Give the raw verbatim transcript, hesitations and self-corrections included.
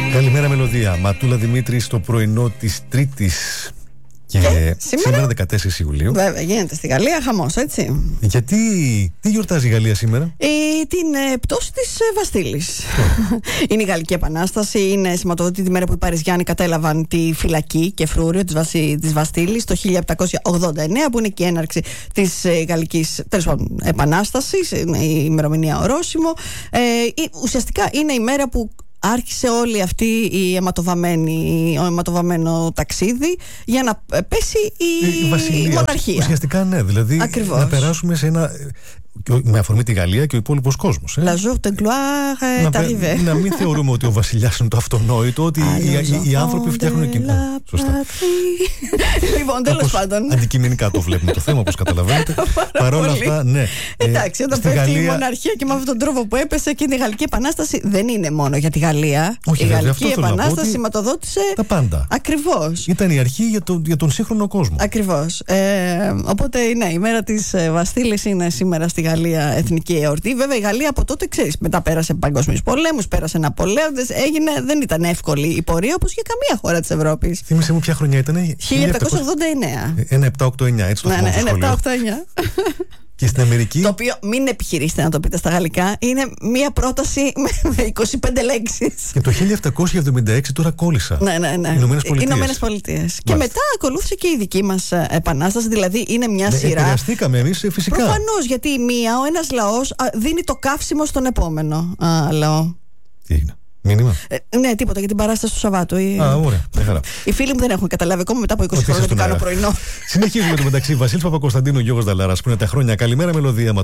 Καλημέρα Μελωδία. Ματούλα Δημήτρη στο πρωινό της Τρίτης. Και, και σήμερα, σήμερα δεκατέσσερις Ιουλίου. Βέβαια, γίνεται στη Γαλλία χαμός, έτσι. Γιατί, τι γιορτάζει η Γαλλία σήμερα? Ε, την ε, πτώση της ε, Βαστίλης. Είναι η Γαλλική Επανάσταση. Είναι σηματοδότη τη μέρα που οι Παριζιάνοι κατέλαβαν τη φυλακή και φρούριο της, Βασι, της Βαστίλης το χίλια επτακόσια ογδόντα εννέα, που είναι και η έναρξη της ε, Γαλλικής τέλος πάντων, Επανάστασης. Είναι η ημερομηνία ορόσημο. Ε, ουσιαστικά είναι η μέρα που άρχισε όλη αυτή η αιματοβαμμένη, ο αιματοβαμμένο ταξίδι για να πέσει η, η, βασιλεία, η μοναρχία. Ουσιαστικά ναι, δηλαδή Ακριβώς. Να περάσουμε σε ένα, με αφορμή τη Γαλλία και ο υπόλοιπος κόσμος. Ε. La jour de gloire est arrivée. Να μην θεωρούμε ότι ο βασιλιάς είναι το αυτονόητο, ότι οι, οι, οι άνθρωποι φτιάχνουν κοινά. Σωστά. Λοιπόν, τέλος πάντων. Αντικειμενικά το βλέπουμε το θέμα, όπως καταλαβαίνετε. Παρ' όλα αυτά, ναι. Εντάξει, όταν πέφτει η μοναρχία και με αυτόν τον τρόπο που έπεσε και η Γαλλική Επανάσταση, δεν είναι μόνο για τη Γαλλία. Όχι, η βέβαια, Γαλλική Επανάσταση σηματοδότησε τα πάντα. Ακριβώς. Ήταν η αρχή για, το, για τον σύγχρονο κόσμο. Ακριβώς. Ε, οπότε, ναι, η μέρα της Βαστίλης είναι σήμερα στη Γαλλία εθνική εορτή. Βέβαια, η Γαλλία από τότε, ξέρεις, μετά πέρασε παγκόσμιους πολέμους, πέρασε Ναπολέοντες. Έγινε, δεν ήταν εύκολη η πορεία όπως για καμία χώρα της Ευρώπης. Θύμισε μου ποια χρονιά ήταν. χίλια επτακόσια ογδόντα εννέα. ένα επτά οκτώ εννέα, έτσι το ναι, θυμάμαι ναι, στο σχολείο. ένα επτά οκτώ εννέα. Και στην Αμερική. Το οποίο μην επιχειρήσετε να το πείτε στα γαλλικά. Είναι μία πρόταση με είκοσι πέντε λέξεις. Και το χίλια επτακόσια εβδομήντα έξι τώρα κόλλησα. Ναι, ναι, ναι. Ηνωμένες Πολιτείες. Και μετά ακολούθησε και η δική μας επανάσταση. Δηλαδή είναι μια ναι, σειρά. Επηρεαστήκαμε εμείς φυσικά. Προφανώς, γιατί η μία, ο ένας λαός δίνει το καύσιμο στον επόμενο α, λαό. Τι έγινε? Μήνυμα. Ε, ναι, τίποτα για την παράσταση του Σαββάτου. Η... Α, ωραία. Χαρά. Οι φίλοι μου δεν έχουν καταλάβει ακόμα μετά από είκοσι χρόνια ότι κάνω πρωινό. Συνεχίζουμε το μεταξύ Βασίλης Παπακοσταντίνου, Γιώργος Δαλάρας, που είναι τα χρόνια. Καλημέρα Μελωδία.